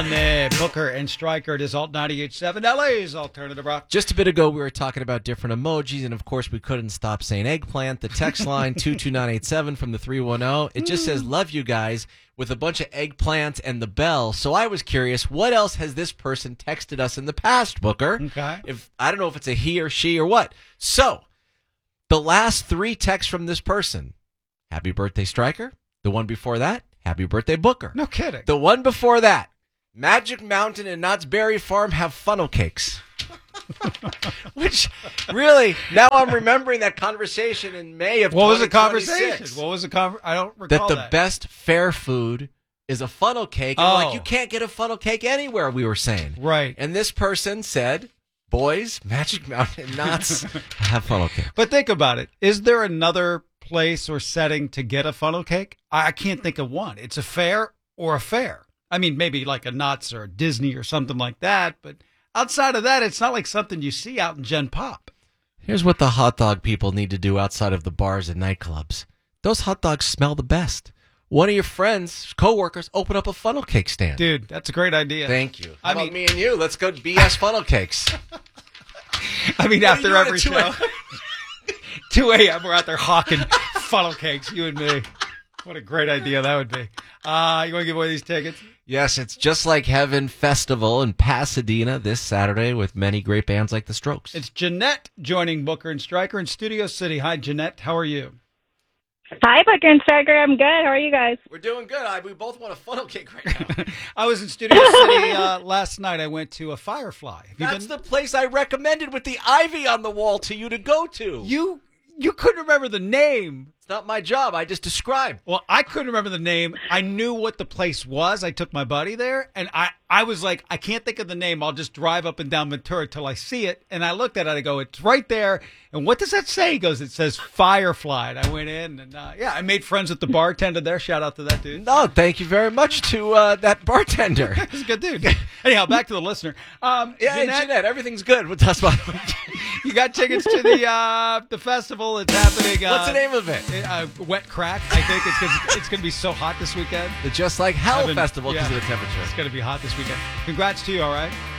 on Booker and Stryker. It is Alt 98.7, LA's Alternative Rock. Just a bit ago, we were talking about different emojis, and of course, we couldn't stop saying eggplant. The text line 22987 from the 310, it just says, love you guys, with a bunch of eggplant and the bell. So I was curious, what else has this person texted us in the past, Booker? Okay. I don't know if it's a he or she or what. So, the last 3 texts from this person, happy birthday, Stryker. The one before that, happy birthday, Booker. No kidding. The one before that, Magic Mountain and Knott's Berry Farm have funnel cakes. Which, really, now I'm remembering that conversation in May of 2026. What was the conversation? What was the conversation? I don't recall that. The best fair food is a funnel cake. And like, you can't get a funnel cake anywhere, we were saying. Right. And this person said, boys, Magic Mountain and Knott's have funnel cake. But think about it. Is there another place or setting to get a funnel cake? I can't think of one. It's a fair or a fair. I mean, maybe like a Knott's or a Disney or something like that, but outside of that, it's not like something you see out in Gen Pop. Here's what the hot dog people need to do outside of the bars and nightclubs. Those hot dogs smell the best. One of your friends, coworkers, open up a funnel cake stand. Dude, that's a great idea. Thank you. How about me and you? Let's go BS funnel cakes. I mean, after every show. 2 a.m., we're out there hawking funnel cakes, you and me. What a great idea that would be. You want to give away these tickets? Yes, it's Just Like Heaven Festival in Pasadena this Saturday with many great bands like The Strokes. It's Jeanette joining Booker and Stryker in Studio City. Hi, Jeanette. How are you? Hi, Booker and Stryker. I'm good. How are you guys? We're doing good. We both want a funnel cake right now. I was in Studio City last night. I went to a Firefly. That's the place I recommended with the ivy on the wall to you to go to. You couldn't remember the name. It's not my job. I just described. Well, I couldn't remember the name. I knew what the place was. I took my buddy there, and I was like, I can't think of the name. I'll just drive up and down Ventura till I see it. And I looked at it. I go, it's right there. And what does that say? He goes, it says Firefly. And I went in, and I made friends with the bartender there. Shout out to that dude. No, thank you very much to that bartender. He's a good dude. Anyhow, back to the listener. Jeanette, everything's good with us, by the way. You got tickets to the festival. It's happening. What's the name of it? Wet Crack. I think it's going to be so hot this weekend. The Just Like Hell Festival because of the temperature. It's going to be hot this weekend. Congrats to you, all right?